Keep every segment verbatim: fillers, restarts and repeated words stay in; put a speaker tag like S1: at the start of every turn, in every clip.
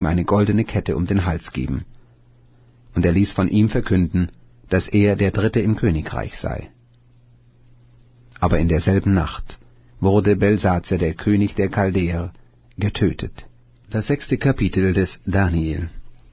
S1: ihm eine goldene Kette um den Hals geben. Und er ließ von ihm verkünden, dass er der Dritte im Königreich sei. Aber in derselben Nacht wurde Belsazer, der König der Chaldäer, getötet. Das sechste Kapitel des Daniel.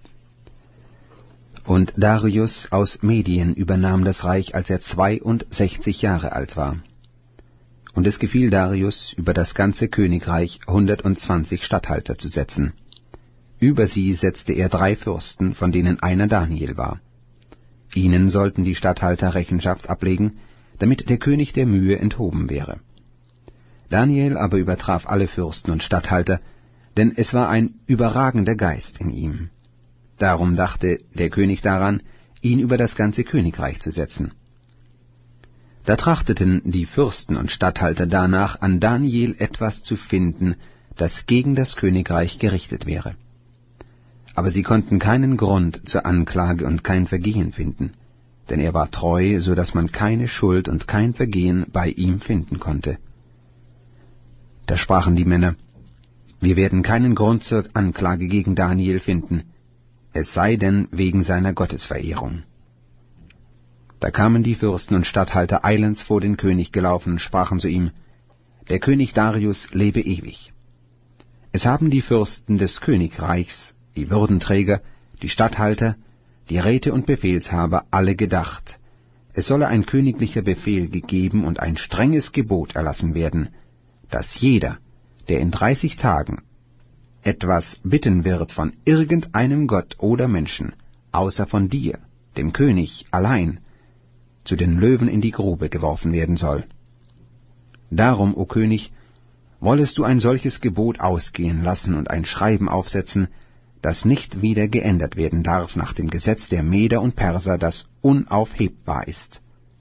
S1: Und Darius aus Medien übernahm das Reich, als er zweiundsechzig Jahre alt war. Und es gefiel Darius, über das ganze Königreich hundertundzwanzig Statthalter zu setzen. Über sie setzte er drei Fürsten, von denen einer Daniel war. Ihnen sollten die Statthalter Rechenschaft ablegen, damit der König der Mühe enthoben wäre. Daniel aber übertraf alle Fürsten und Statthalter, denn es war ein überragender Geist in ihm. Darum dachte der König daran, ihn über das ganze Königreich zu setzen. Da trachteten die Fürsten und Statthalter danach, an Daniel etwas zu finden, das gegen das Königreich gerichtet wäre. Aber sie konnten keinen Grund zur Anklage und kein Vergehen finden, denn er war treu, so dass man keine Schuld und kein Vergehen bei ihm finden konnte. Da sprachen die Männer: Wir werden keinen Grund zur Anklage gegen Daniel finden, es sei denn wegen seiner Gottesverehrung. Da kamen die Fürsten und Statthalter eilends vor den König gelaufen und sprachen zu ihm: Der König Darius lebe ewig. Es haben die Fürsten des Königreichs, die Würdenträger, die Statthalter, die Räte und Befehlshaber alle gedacht, es solle ein königlicher Befehl gegeben und ein strenges Gebot erlassen werden, dass jeder, der in dreißig Tagen etwas bitten wird von irgendeinem Gott oder Menschen, außer von dir, dem König, allein, zu den Löwen in die Grube geworfen werden soll. Darum, o König, wollest du ein solches Gebot ausgehen lassen und ein Schreiben aufsetzen, das nicht wieder geändert werden darf nach dem Gesetz der Meder und Perser, das unaufhebbar ist.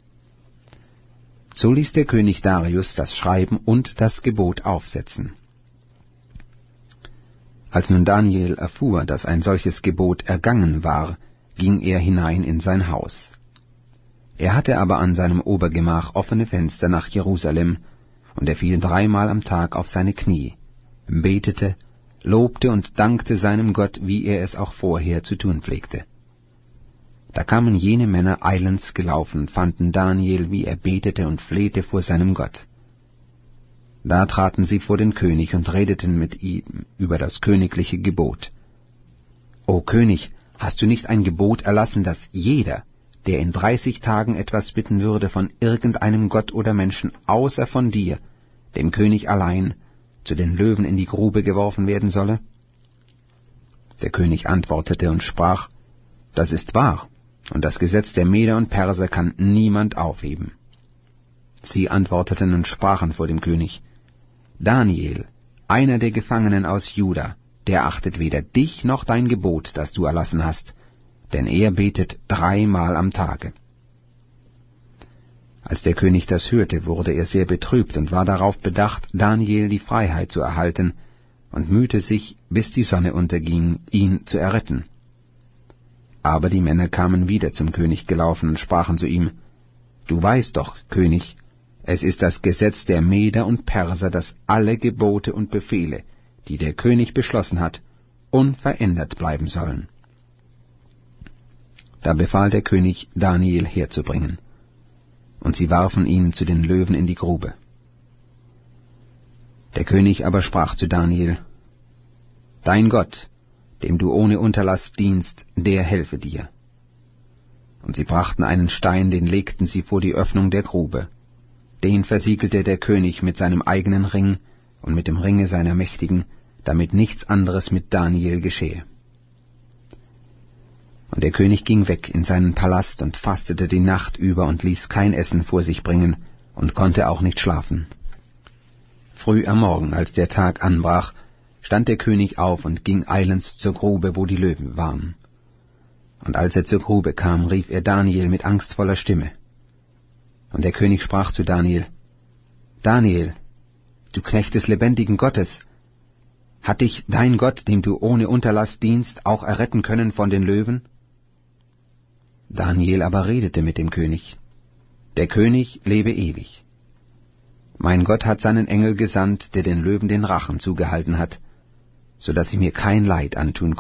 S1: So ließ der König Darius das Schreiben und das Gebot aufsetzen. Als nun Daniel erfuhr, dass ein solches Gebot ergangen war, ging er hinein in sein Haus. Er hatte aber an seinem Obergemach offene Fenster nach Jerusalem, und er fiel dreimal am Tag auf seine Knie, betete, lobte und dankte seinem Gott, wie er es auch vorher zu tun pflegte. Da kamen jene Männer eilends gelaufen, fanden Daniel, wie er betete und flehte vor seinem Gott. Da traten sie vor den König und redeten mit ihm über das königliche Gebot. O König, hast du nicht ein Gebot erlassen, dass jeder, der in dreißig Tagen etwas bitten würde von irgendeinem Gott oder Menschen, außer von dir, dem König allein, zu den Löwen in die Grube geworfen werden solle? Der König antwortete und sprach: Das ist wahr, und das Gesetz der Meder und Perser kann niemand aufheben. Sie antworteten und sprachen vor dem König: Daniel, einer der Gefangenen aus Juda, der achtet weder dich noch dein Gebot, das du erlassen hast, denn er betet dreimal am Tage. Als der König das hörte, wurde er sehr betrübt und war darauf bedacht, Daniel die Freiheit zu erhalten, und mühte sich, bis die Sonne unterging, ihn zu erretten. Aber die Männer kamen wieder zum König gelaufen und sprachen zu ihm: Du weißt doch, König, es ist das Gesetz der Meder und Perser, dass alle Gebote und Befehle, die der König beschlossen hat, unverändert bleiben sollen. Da befahl der König, Daniel herzubringen, und sie warfen ihn zu den Löwen in die Grube. Der König aber sprach zu Daniel: Dein Gott, dem du ohne Unterlass dienst, der helfe dir. Und sie brachten einen Stein, den legten sie vor die Öffnung der Grube. Den versiegelte der König mit seinem eigenen Ring und mit dem Ringe seiner Mächtigen, damit nichts anderes mit Daniel geschehe. Und der König ging weg in seinen Palast und fastete die Nacht über und ließ kein Essen vor sich bringen und konnte auch nicht schlafen. Früh am Morgen, als der Tag anbrach, stand der König auf und ging eilends zur Grube, wo die Löwen waren. Und als er zur Grube kam, rief er Daniel mit angstvoller Stimme. Und der König sprach zu Daniel: Daniel, du Knecht des lebendigen Gottes, hat dich dein Gott, dem du ohne Unterlass dienst, auch erretten können von den Löwen? Daniel aber redete mit dem König: Der König lebe ewig. Mein Gott hat seinen Engel gesandt, der den Löwen den Rachen zugehalten hat, so dass sie mir kein Leid antun